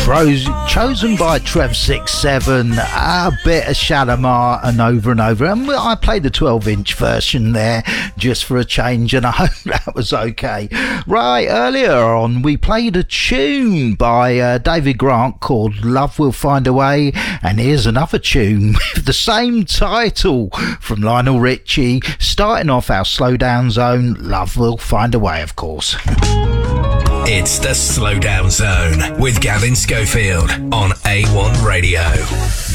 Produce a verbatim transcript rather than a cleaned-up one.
Tros- chosen by Trev six seven, a bit of Shalimar and Over and Over, and I played the twelve inch version there just for a change, and I hope that was okay. Right, earlier on we played a tune by uh, David Grant called Love Will Find a Way, and here's another tune with the same title from Lionel Richie, starting off our Slowdown Zone. Love Will Find a Way, of course. It's the Slowdown Zone with Gavin Schofield on A one Radio.